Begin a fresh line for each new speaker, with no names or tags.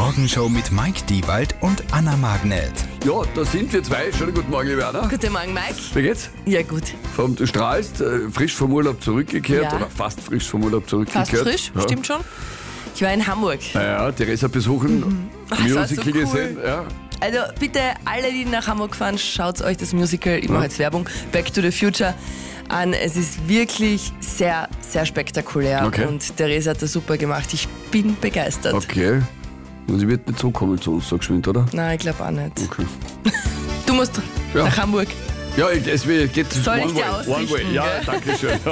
Morgenshow mit Mike Diewald und Anna Magnet.
Ja, da sind wir zwei. Schönen guten Morgen, liebe Anna.
Guten Morgen, Mike.
Wie geht's?
Ja, gut.
Du strahlst, frisch vom Urlaub zurückgekehrt
Ja.
oder fast frisch vom Urlaub zurückgekehrt.
Fast frisch,
Ja.
stimmt schon. Ich war in Hamburg.
Naja, Theresa besuchen,
Ach, das war
Musical
so cool.
gesehen. Ja.
Also bitte, alle, die nach Hamburg fahren, schaut euch das Musical, ich mache jetzt Werbung, Back to the Future an. Es ist wirklich sehr, sehr spektakulär
Okay.
und Theresa hat das super gemacht. Ich bin begeistert.
Okay. Und sie wird nicht zurückkommen zu uns so geschwind, oder?
Nein, ich glaube auch nicht.
Okay.
Du musst
Ja.
nach Hamburg.
Ja, es geht
Soll ich dir
One
ausrichten,
Way. Ja,
gell?
danke schön.